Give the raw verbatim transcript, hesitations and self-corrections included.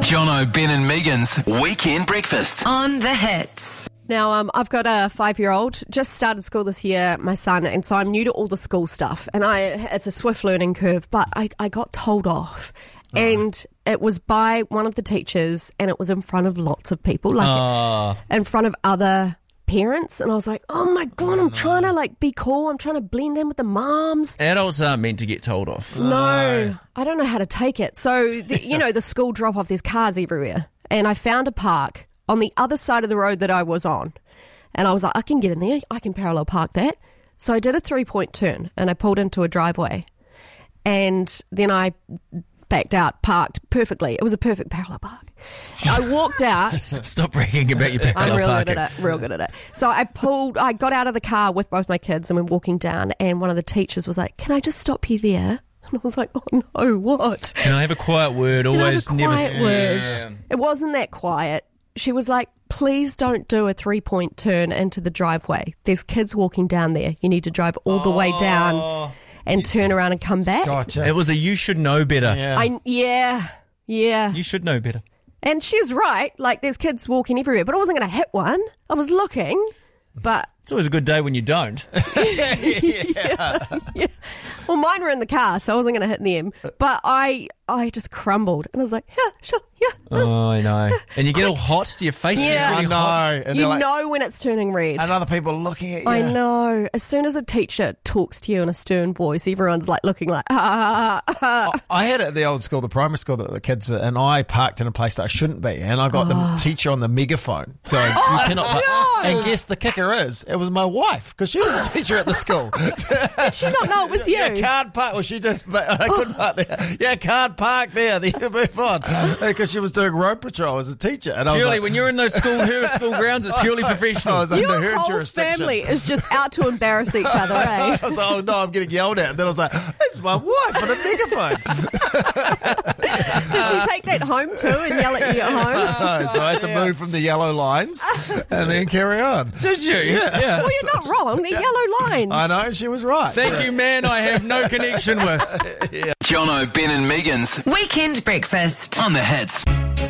Jono, Ben and Megan's Weekend Breakfast On the Hits. Now, um, I've got a five-year-old, just started school this year, my son, and so I'm new to all the school stuff. And I, it's a swift learning curve, but I, I got told off. Oh. And it was by one of the teachers, and it was in front of lots of people, like oh. in front of other parents. And I was like, oh my God, I'm trying to like be cool. I'm trying to blend in with the moms. Adults aren't meant to get told off. No, no. I don't know how to take it. So, the, you know, the school drop off, there's cars everywhere. And I found a park on the other side of the road that I was on. And I was like, I can get in there. I can parallel park that. So I did a three-point turn and I pulled into a driveway. And then I backed out, parked perfectly. It was a perfect parallel park. I walked out. Stop bragging about your parallel I'm real parking. good at it, real good at it. So I pulled, I got out of the car with both my kids and we're walking down, and one of the teachers was like, can I just stop you there? And I was like, oh no, what? Can I have a quiet word? Can Always I have a quiet never. word? Yeah. It wasn't that quiet. She was like, please don't do a three-point turn into the driveway. There's kids walking down there. You need to drive all the way down and turn around and come back. Gotcha. It was a you should know better. Yeah. I, yeah, yeah. You should know better. And she's right. Like, there's kids walking everywhere, but I wasn't going to hit one. I was looking, but... It's always a good day when you don't. yeah. yeah. Well, mine were in the car, so I wasn't going to hit them. But I I just crumbled. And I was like, yeah, sure, yeah. Oh, I know. And you get all hot. Your face Yeah. gets really I know. hot. And You they're like, know when it's turning red. and other people looking at you. I know. As soon as a teacher talks to you in a stern voice, everyone's like looking like, ah, ah, ah. I had it at the old school, the primary school that the kids were, and I parked in a place that I shouldn't be, and I got the teacher on the megaphone going, you cannot park. no. And guess the kicker is, it was my wife, because she was a teacher at the school. Did she not know it was you? Yeah, can't park. Well, she did, but I couldn't park there. Yeah, can't park there. Then you move on. Because she was doing road patrol as a teacher. And I was Purely, like, when you're in those school, her school grounds, it's purely I professional. was under Your her whole jurisdiction. family is just out to embarrass each other, eh? I was like, oh no, I'm getting yelled at. And then I was like, this is my wife on a megaphone. Did she take that home too and yell at you at home? No, so I had to move from the yellow lines and then carry on. Did you? Yeah. Well, you're not wrong. They're yellow lines. I know, she was right. Thank you, man. I have no connection with. Jono, Ben and Megan's Weekend Breakfast. On the Hits.